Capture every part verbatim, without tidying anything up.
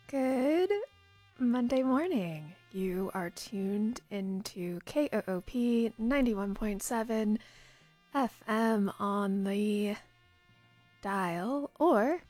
Good Monday morning. You are tuned into K O O P ninety-one point seven F M on the dial or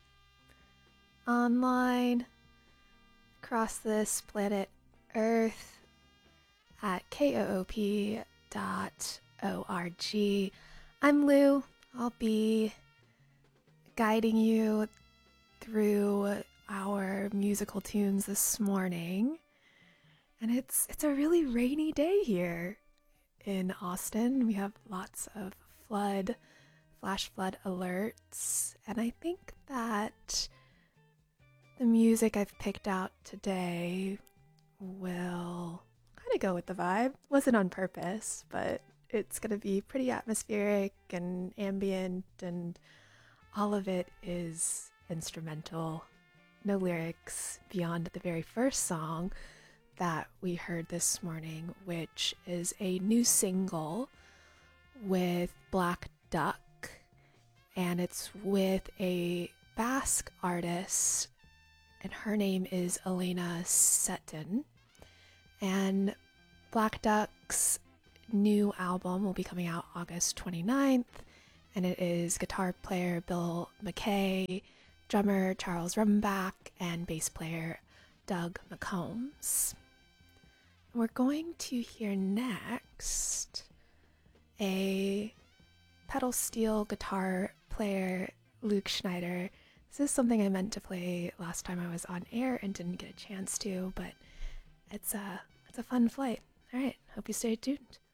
online across this planet Earth at K O O P dot org. I'm Lou. I'll be guiding you through our musical tunes this morning. And it's it's a really rainy day here in Austin. We have lots of flood, flash flood alerts. And I think that the music I've picked out today will kind of go with the vibe. Wasn't on purpose, but it's going to be pretty atmospheric and ambient, and all of it is instrumental. No lyrics beyond the very first song that we heard this morning, which is a new single with Black Duck, and it's with a Basque artist, and her name is Elena Seton. And Black Duck's new album will be coming out August twenty-ninth, and it is guitar player Bill McKay, drummer Charles Rumback, and bass player Doug McCombs. We're going to hear next a pedal steel guitar player, Luke Schneider. This is something I meant to play last time I was on air and didn't get a chance to, but it's a, it's a fun flight. All right, hope you stay tuned.